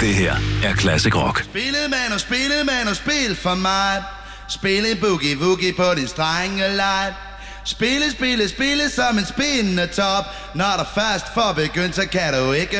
Det her er Classic Rock. Spille man og spil for mig. Spille boogie woogie på din strengelej. Spille som en spindende top. Når der først får begyndt, så kan du ikke